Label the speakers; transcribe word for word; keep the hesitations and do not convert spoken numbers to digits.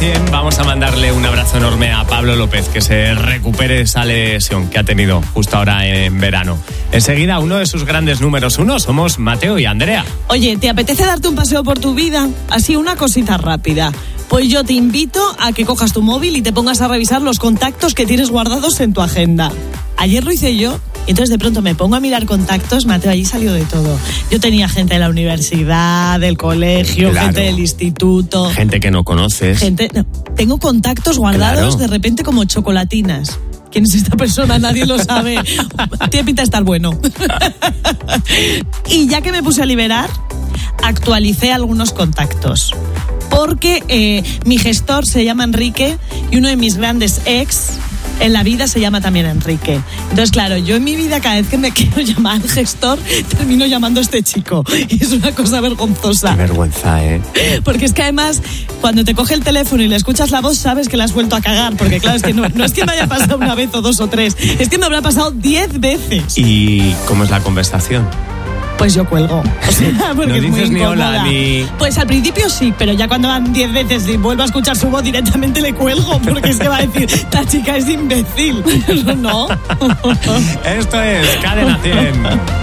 Speaker 1: cien vamos a mandarle un abrazo enorme a Pablo López, que se recupere de esa lesión que ha tenido justo ahora en verano. Enseguida, uno de sus grandes números uno somos Mateo y Andrea.
Speaker 2: Oye, ¿te apetece darte un paseo por tu vida? Así una cosita rápida. Pues yo te invito a que cojas tu móvil y te pongas a revisar los contactos que tienes guardados en tu agenda. Ayer lo hice yo, y entonces de pronto me pongo a mirar contactos. Mateo, allí salió de todo. Yo tenía gente de la universidad, del colegio,
Speaker 1: Claro.
Speaker 2: gente del instituto.
Speaker 1: Gente que no conoces.
Speaker 2: Gente, no, tengo contactos guardados
Speaker 1: Claro.
Speaker 2: de repente como chocolatinas. ¿Quién es esta persona? Nadie lo sabe. Tiene pinta de estar bueno. Y ya que me puse a liberar, actualicé algunos contactos. Porque eh, mi gestor se llama Enrique y uno de mis grandes ex en la vida se llama también Enrique. Entonces, claro, yo en mi vida cada vez que me quiero llamar gestor termino llamando a este chico. Y es una cosa vergonzosa.
Speaker 1: Qué vergüenza, ¿eh?
Speaker 2: Porque es que además, cuando te coge el teléfono y le escuchas la voz, sabes que la has vuelto a cagar. Porque claro, es que no, no es que me haya pasado una vez o dos o tres, es que me habrá pasado diez veces.
Speaker 1: ¿Y cómo es la conversación?
Speaker 2: Pues yo cuelgo. O sea, porque
Speaker 1: No
Speaker 2: es muy
Speaker 1: dices ni hola,
Speaker 2: incómoda.
Speaker 1: ni...
Speaker 2: Pues al principio sí, pero ya cuando van diez veces y vuelvo a escuchar su voz directamente le cuelgo, porque es que va a decir, esta chica es imbécil. No.
Speaker 1: Esto es Cadena cien.